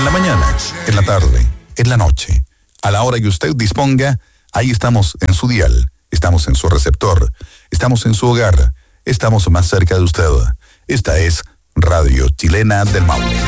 la mañana, en la tarde, en la noche, a la hora que usted disponga, ahí estamos en su dial, estamos en su receptor, estamos en su hogar, estamos más cerca de usted. Esta es Radio Chilena del Maule.